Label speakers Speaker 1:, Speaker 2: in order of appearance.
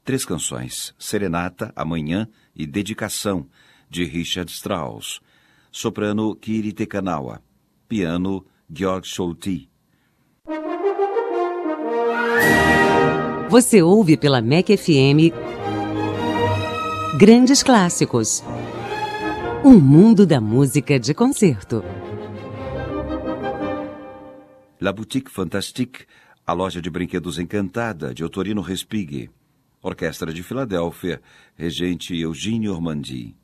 Speaker 1: 3 canções: Serenata, Amanhã e Dedicação, de Richard Strauss. Soprano, Kiri Tekanawa. Piano, Georg Solti.
Speaker 2: Você ouve pela MEC FM Grandes Clássicos. Um mundo da música de concerto.
Speaker 1: La Boutique Fantastique, a loja de brinquedos encantada, de Ottorino Respighi. Orquestra de Filadélfia, regente Eugênio Ormandy.